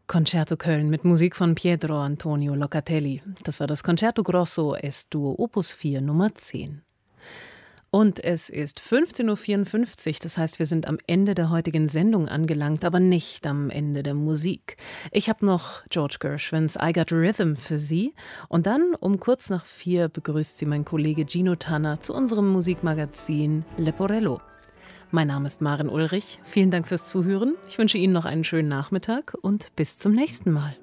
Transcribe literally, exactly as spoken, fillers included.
Concerto Köln mit Musik von Pietro Antonio Locatelli. Das war das Concerto Grosso Es-Dur Opus vier Nummer zehn. Und es ist fünfzehn Uhr vierundfünfzig, das heißt, wir sind am Ende der heutigen Sendung angelangt, aber nicht am Ende der Musik. Ich habe noch George Gershwins I Got Rhythm für Sie und dann um kurz nach vier begrüßt Sie mein Kollege Gino Tanner zu unserem Musikmagazin Leporello. Mein Name ist Maren Ulrich, vielen Dank fürs Zuhören, ich wünsche Ihnen noch einen schönen Nachmittag und bis zum nächsten Mal.